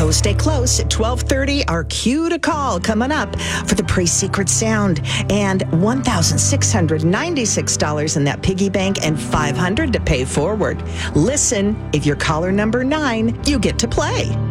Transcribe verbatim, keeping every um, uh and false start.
Oh, stay close. At twelve thirty, our cue to call coming up for the pre-secret sound. And one thousand six hundred ninety-six dollars in that piggy bank and five hundred dollars to pay forward. Listen, if you're caller number nine, you get to play.